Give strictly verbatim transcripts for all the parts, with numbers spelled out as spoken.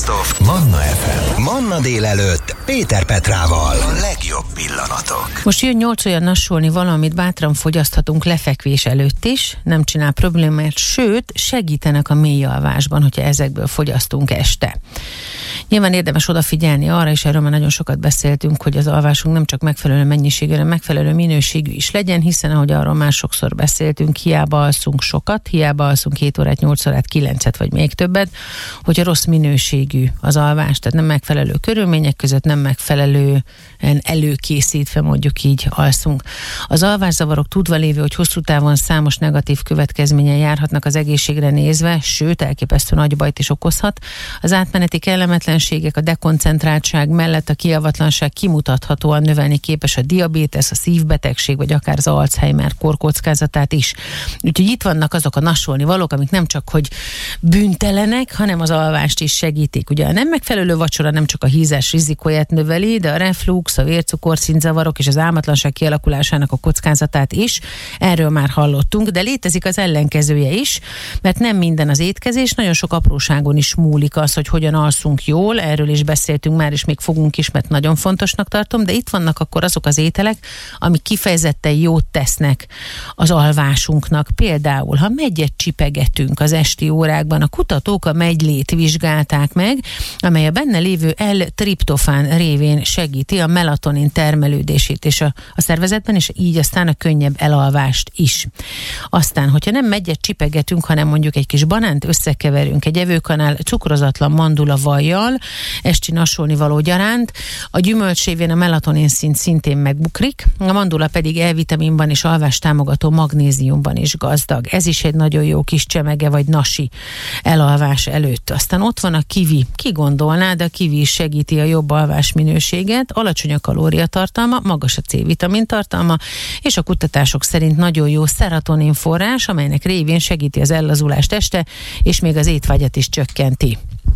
Best of Manna ef em. Manna délelőtt Péter Petrával. A legjobb pillanatok. Most jön nyolc olyan nassolni valamit bátran fogyaszthatunk lefekvés előtt is, nem csinál problémát, sőt segítenek a mély alvásban, hogyha ezekből fogyasztunk este. Nyilván érdemes odafigyelni arra, és erről már nagyon sokat beszéltünk, hogy az alvásunk nem csak megfelelő mennyiségű, hanem megfelelő minőségű is legyen, hiszen ahogy arról már sokszor beszéltünk, hiába alszunk sokat, hiába alszunk két órát, nyolc órát, kilencet vagy még többet, hogyha rossz minőségű az alvás, tehát nem megfelelő körülmények között, nem megfelelően előkészítve, mondjuk így alszunk. Az alvászavarok tudva lévő, hogy hosszú távon számos negatív következményen járhatnak az egészségre nézve, sőt, elképesztő nagy bajt is okozhat. Az átmeneti kellemetlenségek, a dekoncentráltság mellett a kialvatlanság kimutathatóan növelni képes a diabétesz, a szívbetegség, vagy akár az Alzheimer kórkockázatát is. Úgyhogy itt vannak azok a nassolni valók, amik nem csak hogy bűntelenek, hanem az alvást is segítik. Ugye a nem megfelelő vacsora nem csak a hízás rizikóját növeli, de a reflux, a vércukorszintzavarok és az álmatlanság kialakulásának a kockázatát is. Erről már hallottunk, de létezik az ellenkezője is, mert nem minden az étkezés, nagyon sok apróságon is múlik az, hogy hogyan alszunk jól, erről is beszéltünk már, és még fogunk is, mert nagyon fontosnak tartom, de itt vannak akkor azok az ételek, amik kifejezetten jót tesznek az alvásunknak. Például, ha megyet csipegetünk az esti órákban, a kutatók a megylét vizsgálták meg, amely a benne lévő L-triptofán révén segíti a melatonin termelődését és a, a szervezetben, és így aztán a könnyebb elalvást is. Aztán, hogyha nem megyet csipegetünk, hanem mondjuk egy kis banánt összekeverünk egy evőkanál cukrozatlan mandula vajjal, esti nassolni való gyaránt, a gyümölcs révén a melatonin szint szintén megbukrik, a mandula pedig E-vitaminban és alvás támogató magnéziumban is gazdag. Ez is egy nagyon jó kis csemege vagy nasi elalvás előtt. Aztán ott van a kivi. Ki gondolná, de a kivi is segíti a jobb alvás minőséget, alacsony a kalóriatartalma, magas a C-vitamin tartalma, és a kutatások szerint nagyon jó szerotonin forrás, amelynek révén segíti az ellazulást este, és még az étvágyat is csökkenti.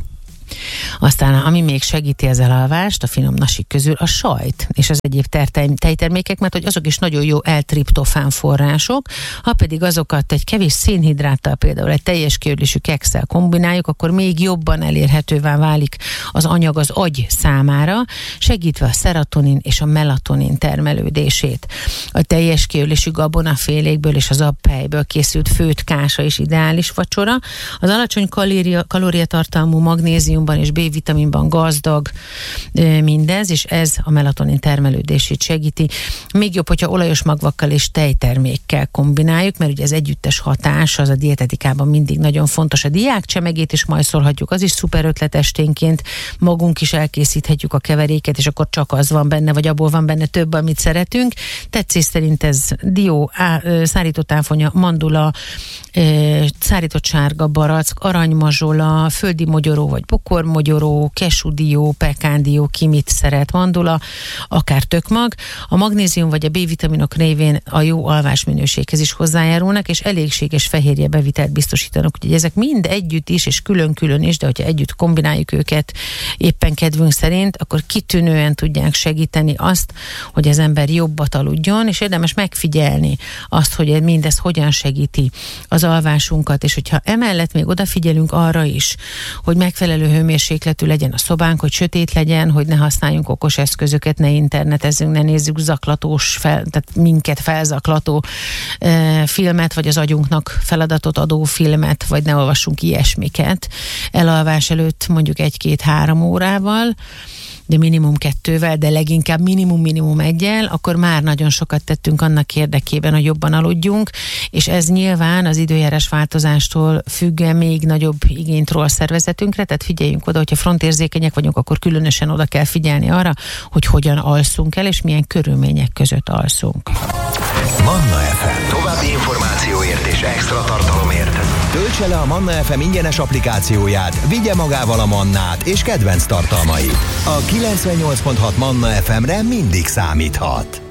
Aztán, ami még segíti az elalvást, a finom nasik közül a sajt és az egyéb tejtermékek, mert hogy azok is nagyon jó L-triptofán források, ha pedig azokat egy kevés szénhidráttal, például egy teljes kiörlésű kekszel kombináljuk, akkor még jobban elérhetővé válik az anyag az agy számára, segítve a szerotonin és a melatonin termelődését. A teljes kiörlésű gabonafélékből és az abbhelyből készült főtt kása is ideális vacsora. Az alacsony kalória, kalóriatartalmú magnézium és B-vitaminban gazdag mindez, és ez a melatonin termelődését segíti. Még jobb, hogyha olajos magvakkal és tejtermékkel kombináljuk, mert ugye az együttes hatás az a dietetikában mindig nagyon fontos. A diákcsemegét is majszolhatjuk, az is szuper ötlet esténként, magunk is elkészíthetjük a keveréket, és akkor csak az van benne, vagy abból van benne több, amit szeretünk. Tetszés szerint ez dió, á, szárított áfonya, mandula, szárított sárga barack, aranymazsola, földi mogyoró vagy bokormogyoró, kesudió, pekándió, ki mit szeret, mandula, akár tökmag. A magnézium vagy a B-vitaminok révén a jó alvásminőséghez is hozzájárulnak, és elégséges fehérje bevitelt biztosítanak. Úgyhogy ezek mind együtt is, és külön-külön is, de hogyha együtt kombináljuk őket éppen kedvünk szerint, akkor kitűnően tudják segíteni azt, hogy az ember jobbat aludjon, és érdemes megfigyelni azt, hogy mindez hogyan segíti az alvásunkat, és hogyha emellett még odafigyelünk arra is, hogy megfelelő hőmérsékletű legyen a szobánk, hogy sötét legyen, hogy ne használjunk okos eszközöket, ne internetezzünk, ne nézzük zaklatós, fel, tehát minket felzaklató e, filmet, vagy az agyunknak feladatot adó filmet, vagy ne olvassunk ilyesmiket elalvás előtt mondjuk egy-két-három órával, de minimum kettővel, de leginkább minimum-minimum egyel, akkor már nagyon sokat tettünk annak érdekében, hogy jobban aludjunk, és ez nyilván az időjárás változástól függ még nagyobb igényt ról a szervezetünkre, tehát figyeljünk oda, hogyha frontérzékenyek vagyunk, akkor különösen oda kell figyelni arra, hogy hogyan alszunk el, és milyen körülmények között alszunk. Manna ef em. További információért és extra tartalomért töltse le a Manna ef em ingyenes applikációját, vigye magával a Mannát és kedvenc tartalmait. A kilencvennyolc pont hat Manna ef emre mindig számíthat.